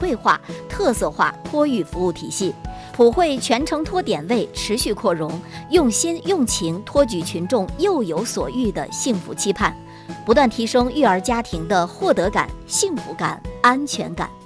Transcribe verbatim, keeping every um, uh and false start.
惠化、特色化托育服务体系。普惠全程托点位持续扩容，用心用情托举群众幼有所育的幸福期盼，不断提升育儿家庭的获得感、幸福感、安全感。